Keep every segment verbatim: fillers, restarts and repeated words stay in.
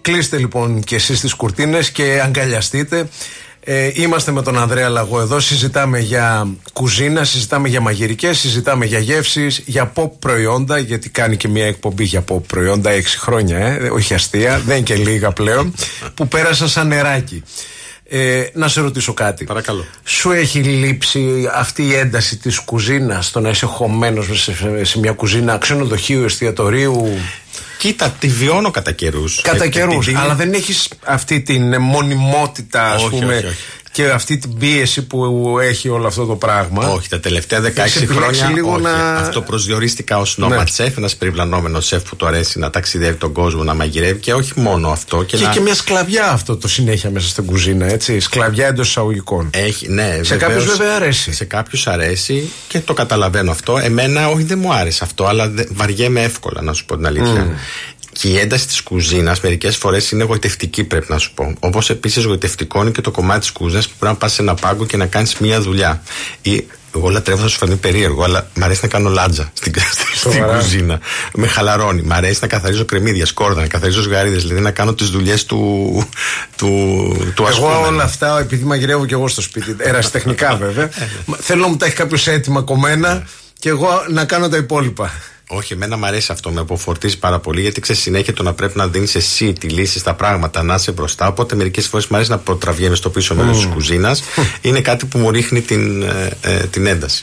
κλείστε λοιπόν και εσείς τις κουρτίνες και αγκαλιαστείτε. Ε, είμαστε με τον Ανδρέα Λαγό εδώ, συζητάμε για κουζίνα, συζητάμε για μαγειρικές, συζητάμε για γεύσεις, για pop προϊόντα, γιατί κάνει και μια εκπομπή για pop προϊόντα έξι χρόνια, ε, όχι αστεία, δεν είναι και λίγα πλέον, που πέρασαν σαν νεράκι. Ε, να σε ρωτήσω κάτι. Παρακαλώ. Σου έχει λείψει αυτή η ένταση της κουζίνας, το να είσαι χωμένος σε, σε μια κουζίνα ξενοδοχείου, εστιατορίου? Κοίτα, τη βιώνω κατά καιρούς. Κατά καιρούς, επειδή... αλλά δεν έχεις αυτή την μονιμότητα, ας όχι, πούμε, όχι, όχι. και αυτή την πίεση που έχει όλο αυτό το πράγμα. Όχι, τα τελευταία δεκαέξι χρόνια λίγο όχι. Να... Αυτό προσδιορίστηκα ως νόμα σεφ, ένας περιβλανόμενος σεφ που του αρέσει να ταξιδεύει τον κόσμο, να μαγειρεύει, και όχι μόνο αυτό. Και, και, να... και μια σκλαβιά αυτό το συνέχεια μέσα στην κουζίνα, έτσι. Σκλαβιά εντός εισαγωγικών. Έχει, ναι, σε κάποιους βέβαια αρέσει. Σε κάποιους αρέσει και το καταλαβαίνω αυτό. Εμένα, όχι, δεν μου άρεσε αυτό, αλλά βαριέμαι εύκολα, να σου πω την αλήθεια. Mm. Και η ένταση της κουζίνας μερικές φορές είναι γοητευτική, πρέπει να σου πω. Όπως επίσης γοητευτικό είναι και το κομμάτι της κουζίνας που πρέπει να πας σε ένα πάγκο και να κάνεις μία δουλειά. Ή, εγώ λατρεύω, θα σου φανεί περίεργο, αλλά μ' αρέσει να κάνω λάτζα στην, στην κουζίνα. Με χαλαρώνει. Μ' αρέσει να καθαρίζω κρεμμύδια, σκόρδα, να καθαρίζω σγαρίδες, δηλαδή να κάνω τις δουλειές του, του, του ασκούμενου. Εγώ όλα αυτά, επειδή μαγειρεύω και εγώ στο σπίτι, ερασιτεχνικά βέβαια, θέλω να μου τα έχει κάποιος έτοιμα κομμένα και εγώ να κάνω τα υπόλοιπα. Όχι, εμένα μου αρέσει αυτό, με αποφορτίζει πάρα πολύ, γιατί ξέρει συνέχεια το να πρέπει να δίνεις εσύ τη λύση στα πράγματα, να είσαι μπροστά. Οπότε μερικές φορές μου αρέσει να προτραβιέμαι στο πίσω μέρος mm. της κουζίνας. Είναι κάτι που μου ρίχνει την, ε, ε, την ένταση.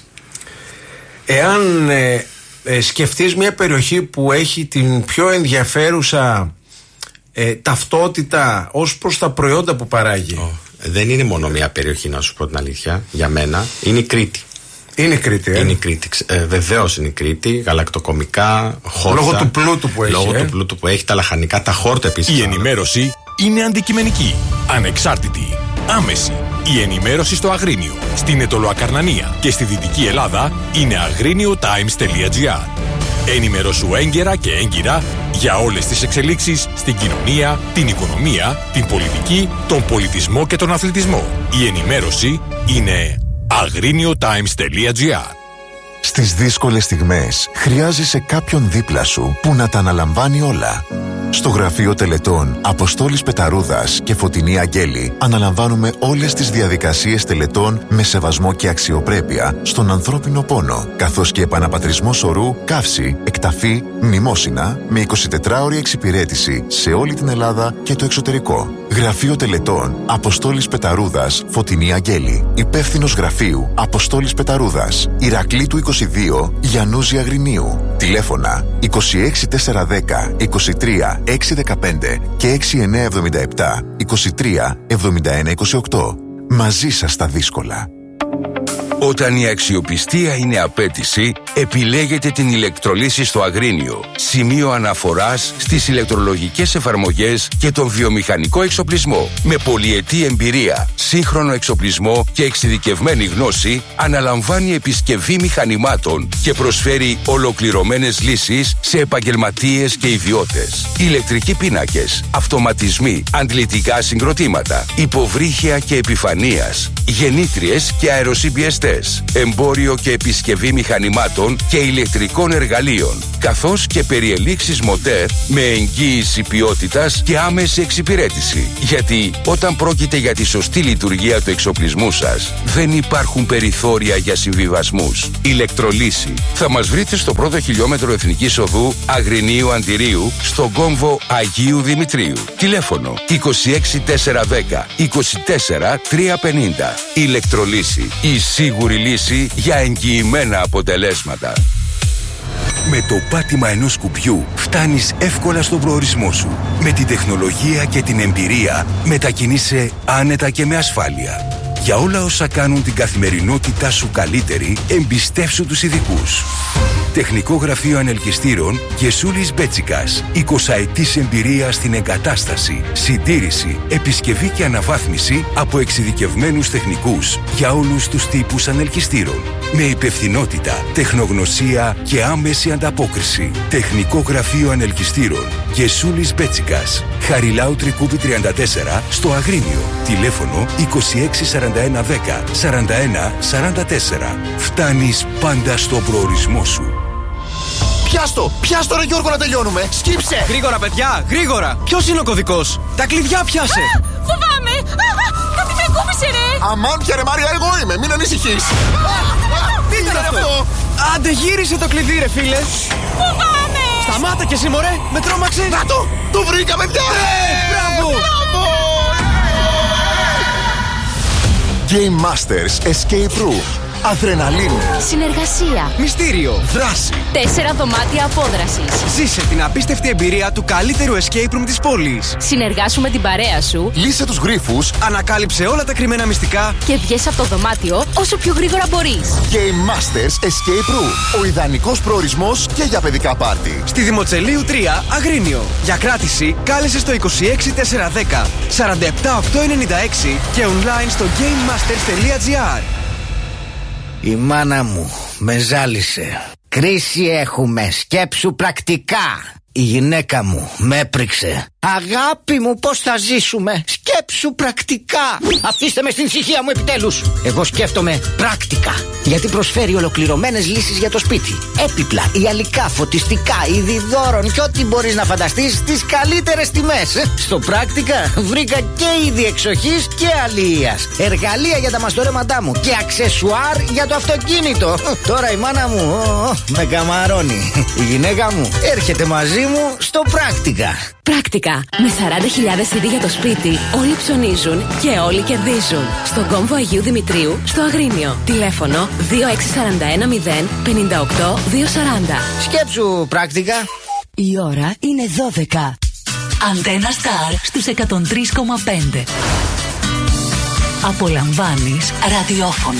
Εάν ε, ε, σκεφτείς μια περιοχή που έχει την πιο ενδιαφέρουσα ε, ταυτότητα ως προς τα προϊόντα που παράγει. Oh, δεν είναι μόνο μια περιοχή, να σου πω την αλήθεια, για μένα. Είναι η Κρήτη. Είναι η Κρήτη, ε. Είναι η Κρήτη. Ε, βεβαίως είναι η Κρήτη. Γαλακτοκομικά, χόρτα. Λόγω του πλούτου που έχει. Λόγω ε. του πλούτου που έχει, τα λαχανικά, τα χόρτα επίσης. Η ενημέρωση είναι αντικειμενική, ανεξάρτητη, άμεση. Η ενημέρωση στο Αγρίνιο, στην Ετωλοακαρνανία και στη Δυτική Ελλάδα είναι αγρίνιο τάιμς τελεία τζι άρ. Ενημερώσου έγκαιρα και έγκυρα για όλες τις εξελίξεις στην κοινωνία, την οικονομία, την πολιτική, τον πολιτισμό και τον αθλητισμό. Η ενημέρωση είναι αγρίνιο τάιμς τελεία τζι άρ. Στις δύσκολες στιγμές χρειάζεσαι κάποιον δίπλα σου που να τα αναλαμβάνει όλα. Στο γραφείο τελετών Αποστόλης Πεταρούδας και Φωτεινή Αγγέλη αναλαμβάνουμε όλες τις διαδικασίες τελετών με σεβασμό και αξιοπρέπεια στον ανθρώπινο πόνο, καθώς και επαναπατρισμό σωρού, καύση, εκταφή, μνημόσυνα με εικοσιτετράωρη εξυπηρέτηση σε όλη την Ελλάδα και το εξωτερικό. Γραφείο τελετών Αποστόλης Πεταρούδας, Φωτεινή Αγγέλη. Υπεύθυνος γραφείου Αποστόλης Πεταρούδας, Ηρακλήτου είκοσι δύο, Γιαννούζη Αγρινίου. Τηλέφωνα είκοσι έξι τετρακόσια δέκα είκοσι τρία εξακόσια δεκαπέντε και έξι εννιακόσια εβδομήντα επτά είκοσι τρία εβδομήντα ένα είκοσι οκτώ. Μαζί σας στα δύσκολα. Όταν η αξιοπιστία είναι απέτηση, επιλέγετε την ηλεκτρολύση στο Αγρίνιο. Σημείο αναφοράς στις ηλεκτρολογικές εφαρμογές και τον βιομηχανικό εξοπλισμό. Με πολυετή εμπειρία, σύγχρονο εξοπλισμό και εξειδικευμένη γνώση, αναλαμβάνει επισκευή μηχανημάτων και προσφέρει ολοκληρωμένες λύσεις σε επαγγελματίες και ιδιώτες. Ηλεκτρικοί πίνακες, αυτοματισμοί, αντλητικά συγκροτήματα, υποβρύχια και επιφανείας, γεννήτριες και αεροσυμπιεστές, εμπόριο και επισκευή μηχανημάτων και ηλεκτρικών εργαλείων, καθώς και περιελήξεις μοτέρ με εγγύηση ποιότητας και άμεση εξυπηρέτηση. Γιατί όταν πρόκειται για τη σωστή λειτουργία του εξοπλισμού σας, δεν υπάρχουν περιθώρια για συμβιβασμούς. Ηλεκτρολύση. Θα μας βρείτε στο πρώτο χιλιόμετρο Εθνικής Οδού Αγρινίου Αντιρίου, στον κόμβο Αγίου Δημητρίου. Τηλέφωνο είκοσι έξι τετρακόσια δέκα είκοσι τέσσερα τριακόσια πενήντα. Ηλεκτρολύση. Η σίγουρη λύση για εγγυημένα αποτελέσματα. Με το πάτημα ενός σκουπιού φτάνεις εύκολα στον προορισμό σου. Με την τεχνολογία και την εμπειρία μετακινείσαι άνετα και με ασφάλεια. Για όλα όσα κάνουν την καθημερινότητά σου καλύτερη, εμπιστεύσου τους ειδικούς. Τεχνικό Γραφείο Ανελκυστήρων Γεσούλης Μπέτσικας. εικοσαετής εμπειρία στην εγκατάσταση, συντήρηση, επισκευή και αναβάθμιση από εξειδικευμένους τεχνικούς για όλους τους τύπους ανελκυστήρων. Με υπευθυνότητα, τεχνογνωσία και άμεση ανταπόκριση. Τεχνικό Γραφείο Ανελκυστήρων Γεσούλης Μπέτσικας. Χαριλάου Τρικούπη τριάντα τέσσερα στο Αγρίνιο. Τηλέφωνο είκοσι έξι σαράντα ένα δέκα σαράντα ένα σαράντα τέσσερα. Φτάνεις πάντα στον προορισμό σου. Πιάστο, πιάστο ρε Γιώργο να τελειώνουμε. Σκύψε. Γρήγορα παιδιά, γρήγορα. Ποιος είναι ο κωδικός? Τα κλειδιά πιάσε. Α, φοβάμαι. Α, κάτι με κούμπησε ρε. Αμάν πια ρε Μάρια, εγώ είμαι, μην ανησυχείς. Τι ήταν αυτό? Άντε γύρισε το κλειδί ρε φίλε. Φοβάμαι. Σταμάτα κι εσύ μωρέ, με τρόμαξε. Να το, το βρήκα παιδιά. Μπράβο. Game Masters Escape Room. Αδρεναλίνη. Συνεργασία. Μυστήριο. Δράση. Τέσσερα δωμάτια απόδρασης. Ζήσε την απίστευτη εμπειρία του καλύτερου escape room της πόλης. Συνεργάσου με την παρέα σου. Λύσε τους γρίφους. Ανακάλυψε όλα τα κρυμμένα μυστικά Και βγες από το δωμάτιο όσο πιο γρήγορα μπορείς. Game Masters Escape Room. Ο ιδανικός προορισμός και για παιδικά πάρτι. στη Δημοτσελείου τρία, Αγρίνιο. Για κράτηση κάλεσε στο είκοσι έξι τετρακόσια δέκα σαράντα επτά οκτακόσια ενενήντα έξι και online στο gamemasters τελεία gr. Η μάνα μου με ζάλισε. Κρίση έχουμε, σκέψου πρακτικά. Η γυναίκα μου με έπριξε. Αγάπη μου, πώς θα ζήσουμε? Σκέψου πρακτικά. Αφήστε με στην ησυχία μου επιτέλους. Εγώ σκέφτομαι πράκτικα, γιατί προσφέρει ολοκληρωμένες λύσεις για το σπίτι. Έπιπλα, ιαλικά, φωτιστικά, είδη δώρων και ό,τι μπορείς να φανταστείς στις καλύτερες τιμές. Στο πράκτικα βρήκα και είδη εξοχής και αλληλείας. Εργαλεία για τα μαστορέματά μου και αξεσουάρ για το αυτοκίνητο. Τώρα η μάνα μου ο, ο, με καμαρώνει. Η γυναίκα μου έρχεται μαζί μου στο πράκτικα. Πράκτικα. Με σαράντα χιλιάδες σι ντι για το σπίτι, όλοι ψωνίζουν και όλοι κερδίζουν. Στον κόμβο Αγίου Δημητρίου, στο Αγρίνιο. Τηλέφωνο δύο έξι τέσσερα ένα μηδέν πέντε οκτώ δύο σαράντα. Σκέψου πράκτικα. Η ώρα είναι δώδεκα. Αντένα Star στους εκατόν τρία κόμμα πέντε. Απολαμβάνεις ραδιόφωνο.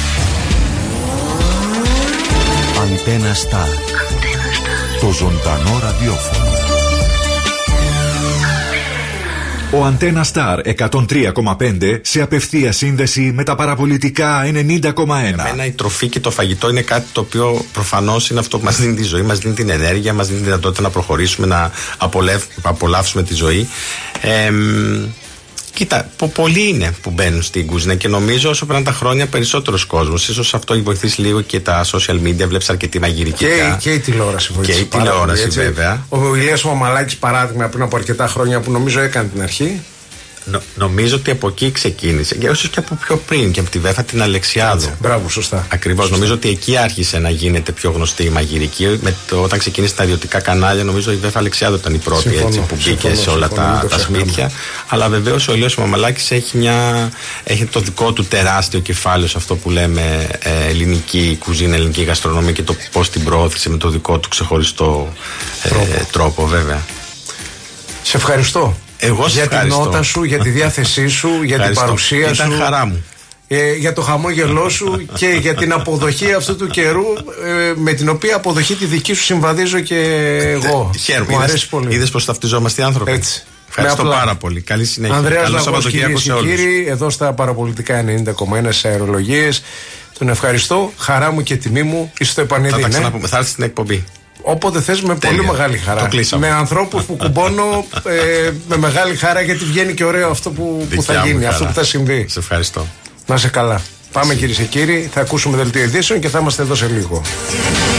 Αντένα Star. Το ζωντανό ραδιόφωνο. Ο Αντένα Star εκατόν τρία κόμμα πέντε σε απευθεία σύνδεση με τα παραπολιτικά ενενήντα κόμμα ένα. Εμένα η τροφή και το φαγητό είναι κάτι το οποίο προφανώς είναι αυτό που μας δίνει τη ζωή, μας δίνει την ενέργεια, μας δίνει τη δυνατότητα να προχωρήσουμε, να απολαύσουμε τη ζωή. Ε, Κοίτα, πο, πολλοί είναι που μπαίνουν στην κουζίνα και νομίζω όσο περνάνε τα χρόνια περισσότερος κόσμος. Ίσως αυτό έχει βοηθήσει λίγο και τα social media, βλέπεις αρκετή μαγειρική. Και, και η τηλεόραση βοηθήσει. Και η τηλεόραση, έτσι, βέβαια. Ο Ηλίας ο Μαμαλάκης, παράδειγμα, πριν από αρκετά χρόνια που νομίζω έκανε την αρχή. Νο, νομίζω ότι από εκεί ξεκίνησε. Και ίσως και από πιο πριν, και από τη Βέφα την Αλεξιάδου. Έτσι, μπράβο, σωστά. Ακριβώς. Σωστά. Νομίζω ότι εκεί άρχισε να γίνεται πιο γνωστή η μαγειρική. Με το, όταν ξεκίνησε τα ιδιωτικά κανάλια, νομίζω η Βέφα Αλεξιάδου ήταν η πρώτη, συμφωνώ, έτσι, που μπήκε συμφωνώ, σε όλα συμφωνώ, τα, τα σπίτια. Αλλά βεβαίως ο Ηλίας ο Μαμαλάκης έχει, μια, έχει το δικό του τεράστιο κεφάλαιο σε αυτό που λέμε ε, ελληνική κουζίνα, ελληνική γαστρονομία και το πώς την προώθησε με το δικό του ξεχωριστό ε, τρόπο. τρόπο, βέβαια. Σε ευχαριστώ. Εγώ για ευχαριστώ. την νότα σου, για τη διάθεσή σου, για την παρουσία Ήταν σου. Ήταν χαρά μου. Ε, για το χαμόγελό σου και για την αποδοχή αυτού του καιρού, ε, με την οποία αποδοχή τη δική σου συμβαδίζω και εγώ. Χαίρομαι. Μου αρέσει πολύ. Είδες πως ταυτιζόμαστε οι άνθρωποι. Έτσι. Ευχαριστώ πάρα πολύ. Καλή συνέχεια. Ανδρέας Λαγός, κυρίες και κύριοι, εδώ στα παραπολιτικά ενενήντα κόμμα ένα σε αερολογίες. Τον ευχαριστώ. Χαρά μου και τιμή μου. Είσαι στο επανειδή. Θα τα ναι? ξαναπούμε. Θα έρθει στην εκπομπή. Όποτε θες, με Τέλεια. πολύ μεγάλη χαρά. Με ανθρώπους που κουμπώνω ε, με μεγάλη χαρά, γιατί βγαίνει και ωραίο αυτό που, που θα γίνει, αυτό που θα συμβεί. Σε ευχαριστώ. Να είσαι καλά. Πάμε, κυρίες και κύριοι, θα ακούσουμε δελτίο ειδήσεων και θα είμαστε εδώ σε λίγο.